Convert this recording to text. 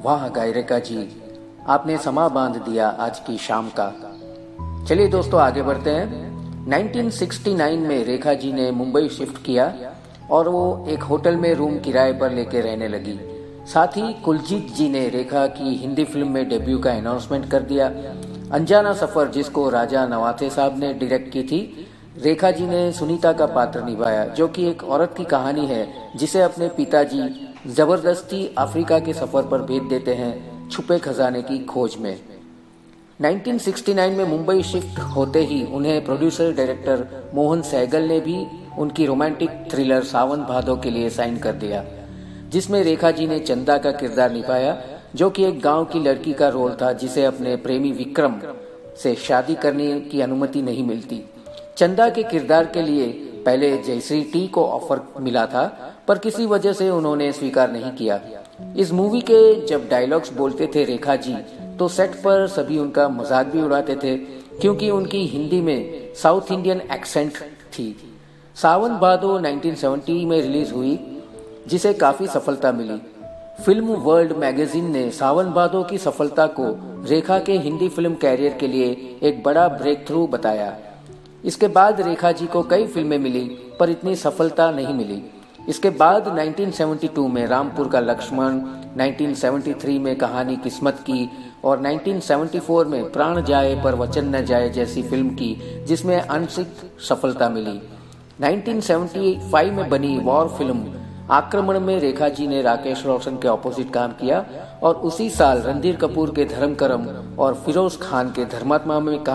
वाह गायरिका जी, आपने समा बांध दिया आज की शाम का। चलिए दोस्तों आगे बढ़ते हैं। 1969 में रेखा जी ने मुंबई शिफ्ट किया और वो एक होटल में रूम किराए पर लेके रहने लगी। साथ ही कुलजीत जी ने रेखा की हिंदी फिल्म में डेब्यू का अनाउंसमेंट कर दिया। अनजाना सफर, जिसको राजा नवाथे साहब ने डायरेक्ट की थी, रेखा जी ने सुनीता का पात्र निभाया, जो कि एक औरत की कहानी है जिसे अपने पिताजी जबरदस्ती अफ्रीका के सफर पर भेज देते हैं छुपे खजाने की खोज में। 1969 में मुंबई शिफ्ट होते ही उन्हें प्रोड्यूसर डायरेक्टर मोहन सहगल ने भी उनकी रोमांटिक थ्रिलर सावन भादो के लिए साइन कर दिया, जिसमें रेखा जी ने चंदा का किरदार निभाया, जो कि एक गांव की लड़की का रोल था जिसे अपने प्रेमी विक्रम से शादी करने की अनुमति नहीं मिलती। चंदा के किरदार के लिए पहले जयश्री टी को ऑफर मिला था, पर किसी वजह से उन्होंने स्वीकार नहीं किया। इस मूवी के जब डायलॉग्स बोलते थे रेखा जी, तो सेट पर सभी उनका मजाक भी उड़ाते थे, क्योंकि उनकी हिंदी में साउथ इंडियन एक्सेंट थी। सावन भादो 1970 में रिलीज हुई, जिसे काफी सफलता मिली। फिल्म वर्ल्ड मैगजीन ने सावन भादो की सफलता को रेखा के हिंदी फिल्म कैरियर के लिए एक बड़ा ब्रेक थ्रू बताया। इसके बाद रेखा जी को कई फिल्में मिली, पर इतनी सफलता नहीं मिली। इसके बाद 1972 में रामपुर का लक्ष्मण, 1973 में कहानी किस्मत की और 1974 में प्राण जाए पर वचन न जाए जैसी फिल्म की, जिसमें आंशिक सफलता मिली। 1975 में बनी वॉर फिल्म आक्रमण में रेखा जी ने राकेश रोशन के ऑपोजिट काम किया और उसी साल रणधीर कपूर के धर्म करम और फिरोज खान के धर्मात्मा में